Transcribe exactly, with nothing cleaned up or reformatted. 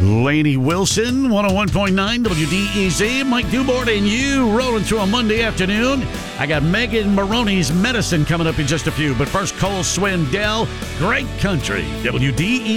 Lainey Wilson, one oh one point nine W D E Z. Mike Dubort and you rolling through a Monday afternoon. I got Megan Maroney's Medicine coming up in just a few. But first, Cole Swindell, Great Country, W D E Z.